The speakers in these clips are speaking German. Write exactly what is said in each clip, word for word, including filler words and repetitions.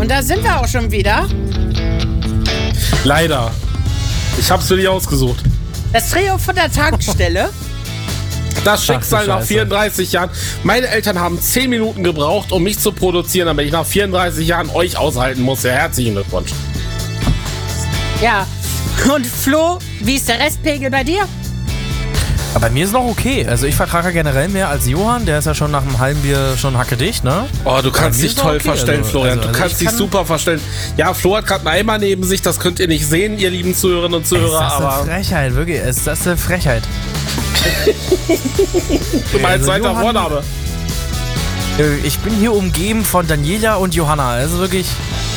und da sind wir auch schon wieder. Leider. Ich hab's für dich ausgesucht. Das Trio von der Tankstelle. Das Schicksal Ach, nach Scheiße. vierunddreißig Jahren. Meine Eltern haben zehn Minuten gebraucht, um mich zu produzieren, damit ich nach vierunddreißig Jahren euch aushalten muss. Ja, herzlichen Glückwunsch. Ja. Und Flo, wie ist der Restpegel bei dir? Aber bei mir ist noch okay. Also ich vertrage ja generell mehr als Johann. Der ist ja schon nach einem halben Bier schon hackedicht, ne? Oh, du kannst mir dich ist toll okay, verstellen, also- Florian. also- du also kannst ich dich kann- super verstellen. Ja, Flo hat gerade einen Eimer neben sich. Das könnt ihr nicht sehen, ihr lieben Zuhörerinnen und Ist Zuhörer. das eine Aber Frechheit, wirklich. Ist das eine Frechheit. du meinst Also zweiter Johann- Vorname. Äh, Ich bin hier umgeben von Daniela und Johanna. Also wirklich...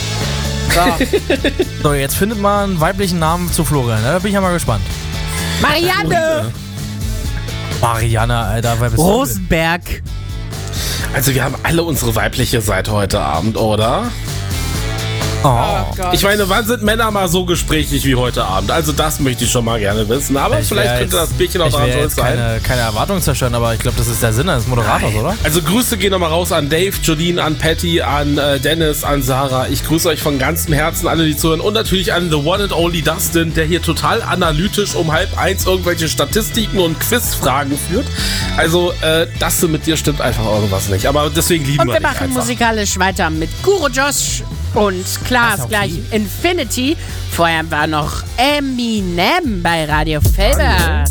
So, jetzt findet man einen weiblichen Namen zu Florian. Ne? Da bin ich ja mal gespannt. Marianne Marianne, Alter. Wer bist du denn? Rosenberg. Also wir haben alle unsere weibliche Seite heute Abend, oder? Oh. Gott. Ich meine, wann sind Männer mal so gesprächig wie heute Abend? Also das möchte ich schon mal gerne wissen. Aber Ich vielleicht wär könnte jetzt- das Bierchen auch ich dran wär schuld jetzt sein. keine, keine Erwartung zerstören, aber ich glaube, das ist der Sinn eines Moderators, oder? Also Grüße gehen nochmal raus an Dave, Jolene, an Patty, an äh, Dennis, an Sarah. Ich grüße euch von ganzem Herzen, alle die zuhören. Und natürlich an the one and only Dustin, der hier total analytisch um halb eins irgendwelche Statistiken und Quizfragen führt. Also, äh, Dustin, mit dir stimmt einfach irgendwas nicht. Aber deswegen lieben Und wir wir dich machen einfach. musikalisch weiter mit Guru Josh und Klaas Ach, okay. gleich Infinity. Vorher war noch Eminem bei Radio Felber.